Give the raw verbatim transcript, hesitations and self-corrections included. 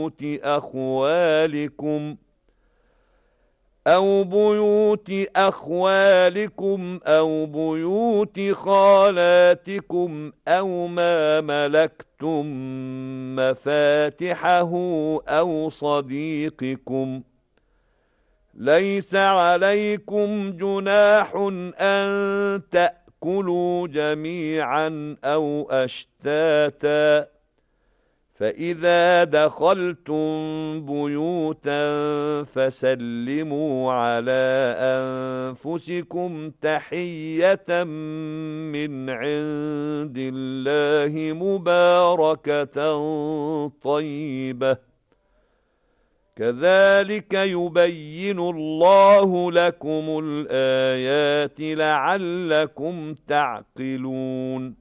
أخوالكم أو بيوت أخوالكم أو بيوت خالاتكم أو ما ملكتم مفاتحه أو صديقكم. ليس عليكم جناح أن تأكلوا جميعا أو أشتاتا، فإذا دخلتم بيوتا فسلموا على أنفسكم تحية من عند الله مباركة طيبة، كذلك يبين الله لكم الآيات لعلكم تعقلون.